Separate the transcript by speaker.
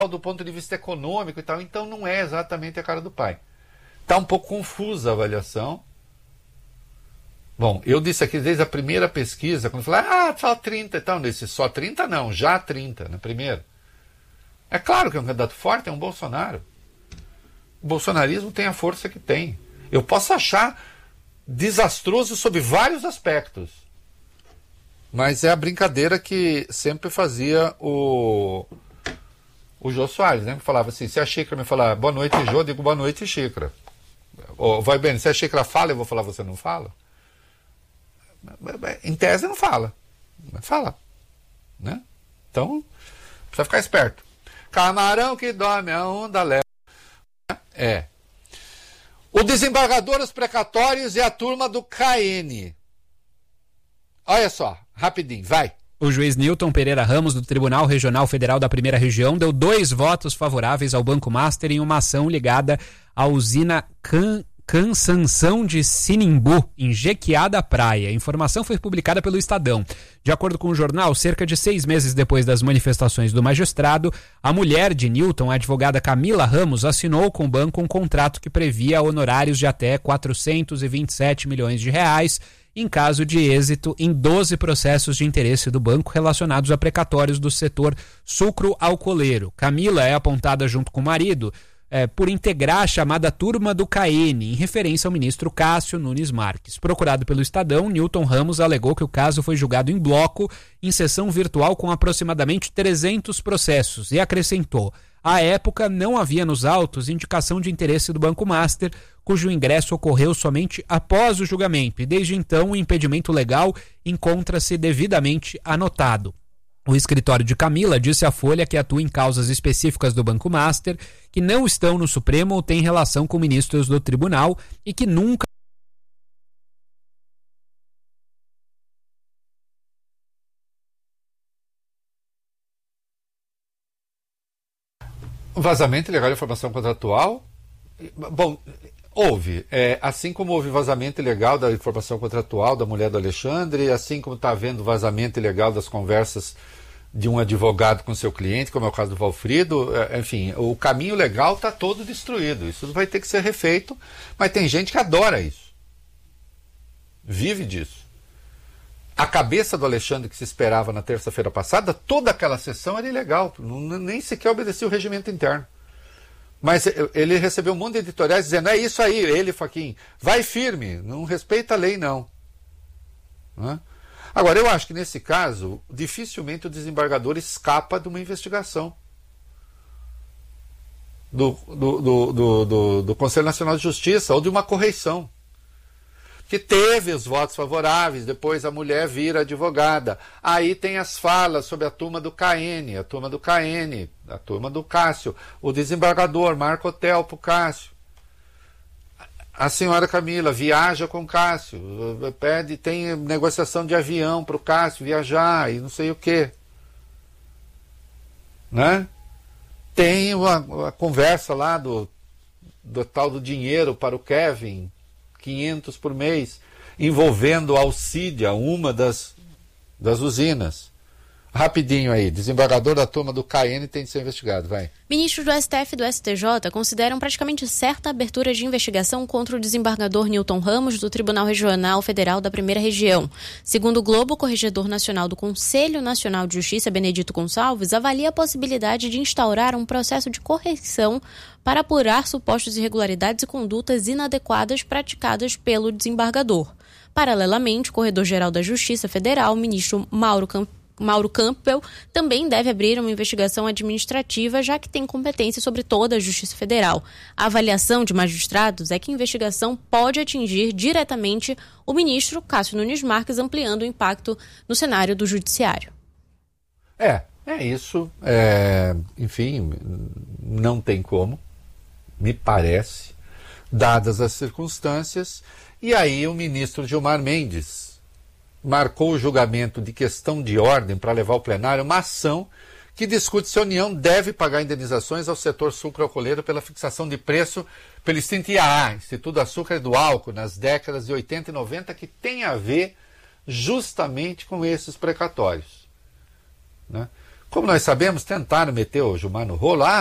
Speaker 1: do ponto de vista econômico e tal. Então não é exatamente a cara do pai. Está um pouco confusa a avaliação. Bom, eu disse aqui desde a primeira pesquisa, quando eu falei, só 30 e tal, não disse só 30 não, já 30 na primeira. É claro que é um candidato forte, é um Bolsonaro. O bolsonarismo tem a força que tem. Eu posso achar desastroso sob vários aspectos. Mas é a brincadeira que sempre fazia o Jô Soares, né? Que falava assim, se a Xícara me falar boa noite, Jô, eu digo boa noite, Xícara. Ou, vai bem, se a Xícara fala, eu vou falar, você não fala? Em tese não fala. Mas fala. Né? Então, precisa ficar esperto. Camarão que dorme, a onda leva. O desembargador, os precatórios e a turma do KN. Olha só, rapidinho, vai.
Speaker 2: O juiz Newton Pereira Ramos, do Tribunal Regional Federal da Primeira Região, deu 2 votos favoráveis ao Banco Master em uma ação ligada à usina Cansanção de Sinimbu, em Jequiá da Praia. A informação foi publicada pelo Estadão. De acordo com o jornal, cerca de 6 meses depois das manifestações do magistrado, a mulher de Newton, a advogada Camila Ramos, assinou com o banco um contrato que previa honorários de até 427 milhões de reais em caso de êxito em 12 processos de interesse do banco relacionados a precatórios do setor sucro-alcooleiro. Camila é apontada junto com o marido por integrar a chamada turma do KN, em referência ao ministro Cássio Nunes Marques. Procurado pelo Estadão, Newton Ramos alegou que o caso foi julgado em bloco, em sessão virtual com aproximadamente 300 processos, e acrescentou: à época não havia nos autos indicação de interesse do Banco Master, cujo ingresso ocorreu somente após o julgamento, e desde então o impedimento legal encontra-se devidamente anotado. O escritório de Camila disse à Folha que atua em causas específicas do Banco Master, que não estão no Supremo ou têm relação com ministros do tribunal e que nunca...
Speaker 1: Vazamento ilegal de informação contratual? Bom, houve. Assim como houve vazamento ilegal da informação contratual da mulher do Alexandre, assim como está havendo vazamento ilegal das conversas de um advogado com seu cliente, como é o caso do Valfrido, enfim, o caminho legal está todo destruído. Isso vai ter que ser refeito, mas tem gente que adora isso. Vive disso. A cabeça do Alexandre que se esperava na terça-feira passada, toda aquela sessão era ilegal, nem sequer obedecia o regimento interno. Mas ele recebeu um monte de editoriais dizendo, é isso aí, ele, Fachin, vai firme, não respeita a lei, não. Agora, eu acho que nesse caso, dificilmente o desembargador escapa de uma investigação do Conselho Nacional de Justiça ou de uma correição. Que teve os votos favoráveis, depois a mulher vira advogada. Aí tem as falas sobre a turma do KN, a turma do Cássio, o desembargador marca hotel para o Cássio. A senhora Camila viaja com o Cássio, tem negociação de avião para o Cássio viajar e não sei o quê. Né? Tem a conversa lá do tal do dinheiro para o Kevin, 500 por mês, envolvendo a Alcídia, uma das usinas. Rapidinho aí, desembargador da turma do KN tem de ser investigado, vai.
Speaker 3: Ministros do STF e do STJ consideram praticamente certa a abertura de investigação contra o desembargador Newton Ramos do Tribunal Regional Federal da Primeira Região. Segundo o Globo, o corregedor nacional do Conselho Nacional de Justiça, Benedito Gonçalves, avalia a possibilidade de instaurar um processo de correção para apurar supostas irregularidades e condutas inadequadas praticadas pelo desembargador. Paralelamente, o Corredor-Geral da Justiça Federal, ministro Mauro Campbell, também deve abrir uma investigação administrativa, já que tem competência sobre toda a Justiça Federal. A avaliação de magistrados é que a investigação pode atingir diretamente o ministro Cássio Nunes Marques, ampliando o impacto no cenário do judiciário.
Speaker 1: É isso. Enfim, não tem como, me parece, dadas as circunstâncias. E aí o ministro Gilmar Mendes marcou o julgamento de questão de ordem para levar ao plenário uma ação que discute se a União deve pagar indenizações ao setor sucro-alcooleiro pela fixação de preço pelo IAA, Instituto do Açúcar e do Álcool, nas décadas de 80 e 90, que tem a ver justamente com esses precatórios. Né? Como nós sabemos, tentaram meter o Gilmar no rolo.